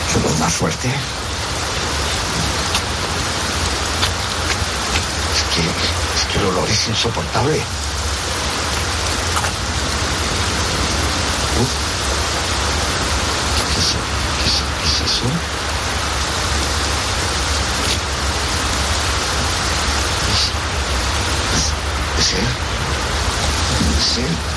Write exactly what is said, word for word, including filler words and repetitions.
Sudor más fuerte. Es que, es que el olor es insoportable. Uf. ¿Qué es eso? ¿Qué es, qué es eso? Es, es, es él. Es él.